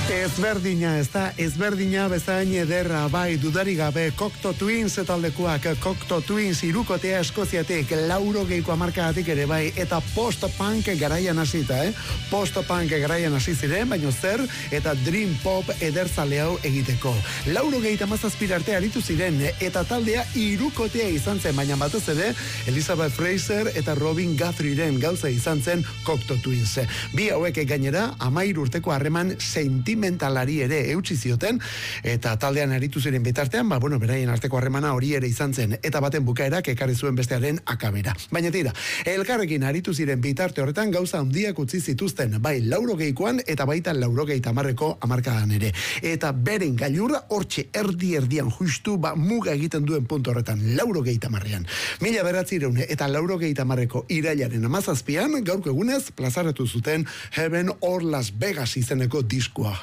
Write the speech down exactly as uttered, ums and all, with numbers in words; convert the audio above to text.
Ezberdina, ez da, ezberdina bezain ederra, bai, dudari gabe, Cocteau Twins etaldekoak, Cocteau Twins irukotea Eskoziatik, lauro geiko amarkadatik ere bai, eta post-punk garaian hasita, eh? Post-punk garaian hasi ziren, baino zer, eta dream pop ederzale hau egiteko. Lauro geita mazazpirarte aritu ziren, eta taldea irukotea izan zen, baina batez ere, Elizabeth Fraser eta Robin Guthrie'ren gauza izan zen Cocteau Twins. Bi hauek gainera, amairu urteko harreman sentimentalari ere eutsi zioten, eta taldean aritu ziren bitartean, ba, bueno, beraien arteko harremana hori ere izan zen, eta baten bukaerak ekarri zuen bestearen akabera. Baina tira, elkarrekin aritu ziren bitarte horretan gauza handiak utzi zituzten, bai laurogeikoan eta baita laurogeita hamarreko hamarkadan ere. Eta beren gailurra hortxe erdi erdian justu ba muga egiten duen puntu horretan, laurogeita hamarrean. Mila beratzireun eta laurogeita hamarreko irailaren amazazpian, gaurko egunez, plazaratu zuten Heaven or Las Vegas izeneko diskoa